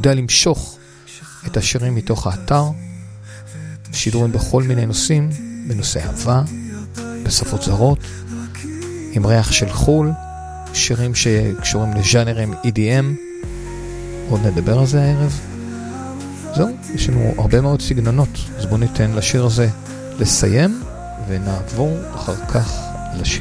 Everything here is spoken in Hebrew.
יודע למשוך את השירים מתוך האתר, שידורים בכל מיני נושאים, בנושאי אהבה, בשפות זרות, עם ריח של חול, שירים שקשורים לז'אנרים EDM, עוד נדבר על זה הערב. זהו, יש לנו הרבה מאוד סגנונות, אז בואו ניתן לשיר הזה לסיים, ונעבור אחר כך לשיר